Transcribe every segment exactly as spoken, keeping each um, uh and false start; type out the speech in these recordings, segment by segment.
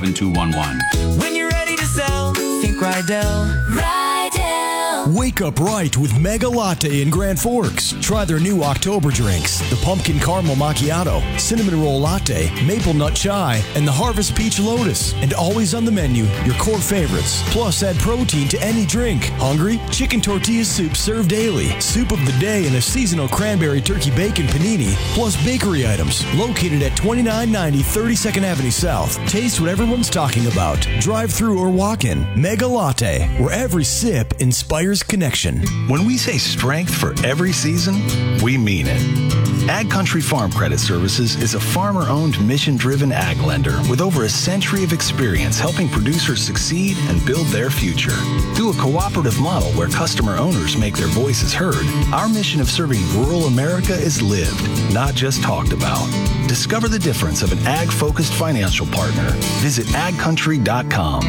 seven two one one. When you're ready to sell, think Rydell. Rydell. Wake up right with Mega Latte in Grand Forks. Try their new October drinks, the Pumpkin Caramel Macchiato, Cinnamon Roll Latte, Maple Nut Chai, and the Harvest Peach Lotus. And always on the menu, your core favorites. Plus, add protein to any drink. Hungry? Chicken tortilla soup served daily. Soup of the day and a seasonal cranberry turkey bacon panini. Plus bakery items. Located at twenty-nine ninety thirty-second Avenue South. Taste what everyone's talking about. Drive through or walk in. Mega Latte, where every sip inspires connection. When we say strength for every season, we mean it. Ag Country Farm Credit Services is a farmer-owned, mission-driven ag lender with over a century of experience helping producers succeed and build their future. Through a cooperative model where customer owners make their voices heard, our mission of serving rural America is lived, not just talked about. Discover the difference of an ag-focused financial partner. Visit ag country dot com.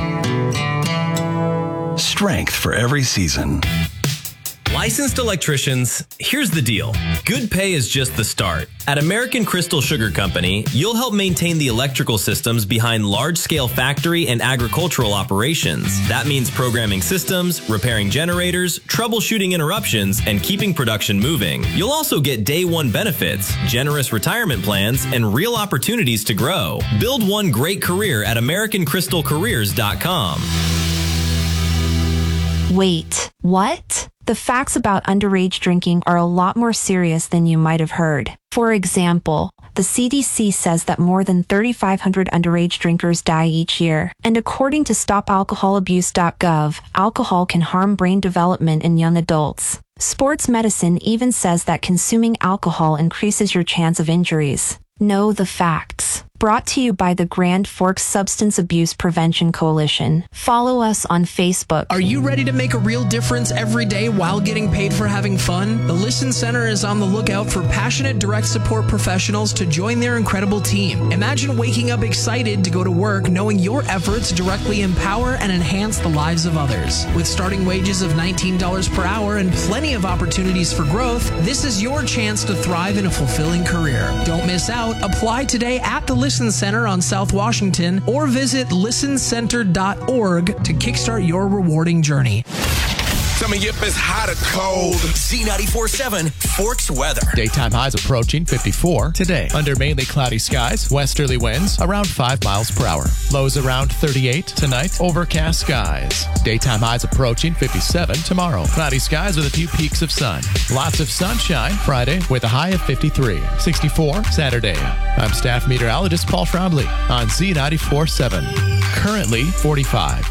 Strength for every season. Licensed electricians, here's the deal. Good pay is just the start. At American Crystal Sugar Company, you'll help maintain the electrical systems behind large-scale factory and agricultural operations. That means programming systems, repairing generators, troubleshooting interruptions, and keeping production moving. You'll also get day one benefits, generous retirement plans, and real opportunities to grow. Build one great career at american crystal careers dot com. Wait, what? The facts about underage drinking are a lot more serious than you might have heard. For example, the C D C says that more than thirty-five hundred underage drinkers die each year. And according to stop alcohol abuse dot gov, alcohol can harm brain development in young adults. Sports medicine even says that consuming alcohol increases your chance of injuries. Know the facts. Brought to you by the Grand Forks Substance Abuse Prevention Coalition. Follow us on Facebook. Are you ready to make a real difference every day while getting paid for having fun? The Listen Center is on the lookout for passionate direct support professionals to join their incredible team. Imagine waking up excited to go to work knowing your efforts directly empower and enhance the lives of others. With starting wages of nineteen dollars per hour and plenty of opportunities for growth, this is your chance to thrive in a fulfilling career. Don't miss out. Apply today at the Listen Center on South Washington or visit listen center dot org to kickstart your rewarding journey. Tell me if it's hot or cold. Z ninety-four point seven Forks weather. Daytime highs approaching fifty-four today. Under mainly cloudy skies, westerly winds around five miles per hour. Lows around thirty-eight tonight. Overcast skies. Daytime highs approaching fifty-seven tomorrow. Cloudy skies with a few peaks of sun. Lots of sunshine Friday with a high of fifty-three. sixty-four Saturday. I'm staff meteorologist Paul Frombley on Z ninety-four point seven. Currently forty-five.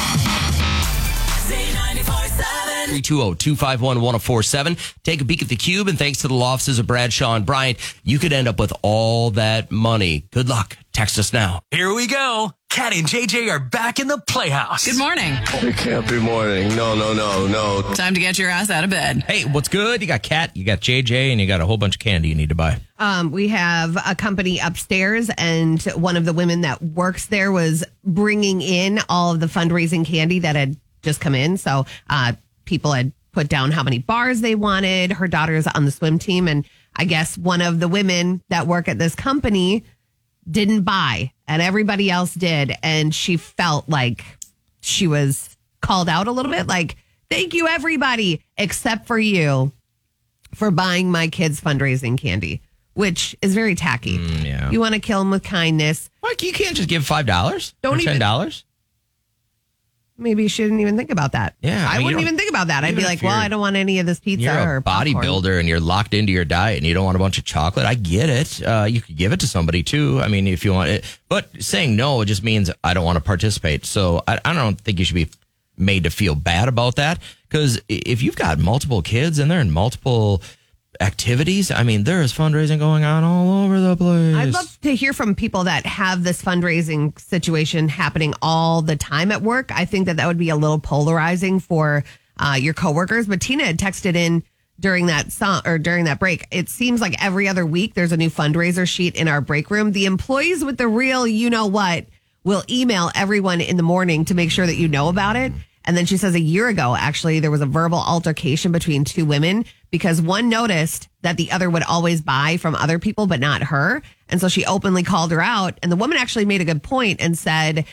three two zero, two five one, one zero four seven. Take a peek at the cube, and thanks to the law offices of Bradshaw and Bryant, you could end up with all that money. Good luck. Text us now. Here we go. Cat and J J are back in the Playhouse. Good morning. It can't be morning. No, no, no, no. Time to get your ass out of bed. Hey, what's good? You got Cat, you got J J, and you got a whole bunch of candy you need to buy. Um, we have a company upstairs, and one of the women that works there was bringing in all of the fundraising candy that had just come in. So, uh, people had put down how many bars they wanted. Her daughter's on the swim team. And I guess one of the women that work at this company didn't buy and everybody else did. And she felt like she was called out a little bit. Like, thank you, everybody, except for you for buying my kids' fundraising candy, which is very tacky. Mm, yeah. You want to kill them with kindness. Like, you can't just give five dollars Don't or ten dollars? Even- Maybe you shouldn't even think about that. Yeah, I, I mean, wouldn't even think about that. I'd be like, well, I don't want any of this pizza you're or a bodybuilder and you're locked into your diet and you don't want a bunch of chocolate. I get it. Uh, you could give it to somebody too. I mean, if you want it, but saying no just means I don't want to participate. So I, I don't think you should be made to feel bad about that, because if you've got multiple kids and they're in multiple activities, I mean, there is fundraising going on all over the place. I'd love to hear from people that have this fundraising situation happening all the time at work. I think that that would be a little polarizing for uh, your coworkers. But Tina had texted in during that song or during that break. It seems like every other week there's a new fundraiser sheet in our break room. The employees with the real, you know what, will email everyone in the morning to make sure that you know about it. And then she says a year ago, actually, there was a verbal altercation between two women because one noticed that the other would always buy from other people, but not her. And so she openly called her out. And the woman actually made a good point and said,